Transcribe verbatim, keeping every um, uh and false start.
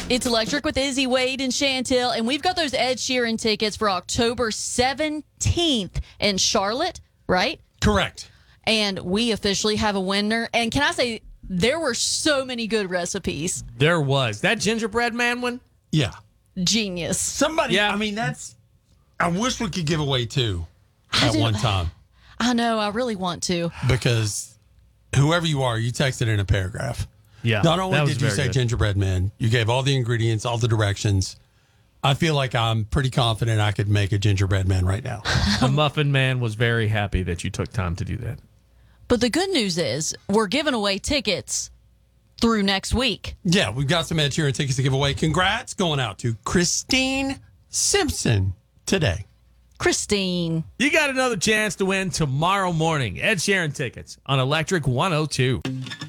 It's Electric with Izzy, Wade, and Chantel, and we've got those Ed Sheeran tickets for October seventeenth in Charlotte, right? Correct. And we officially have a winner. And can I say, there were so many good recipes. There was. That gingerbread man one? Yeah. Genius. Somebody, Yeah. I mean, that's, I wish we could give away two I at do- one time I know, I really want to. because whoever you are, you texted in a paragraph. Yeah. Not only that was did you very say good. gingerbread man, you gave all the ingredients, all the directions. I feel like I'm pretty confident I could make a gingerbread man right now. The Muffin Man was very happy that you took time to do that. But the good news is we're giving away tickets through next week. Yeah, we've got some Ed Sheeran tickets to give away. Congrats going out to Christine Simpson today. Christine. You got another chance to win tomorrow morning. Ed Sheeran tickets on Electric one oh two.